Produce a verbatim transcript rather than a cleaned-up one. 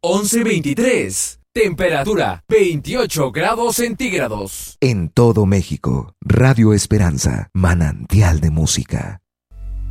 once veintitrés. Temperatura veintiocho grados centígrados. En todo México, Radio Esperanza, manantial de música.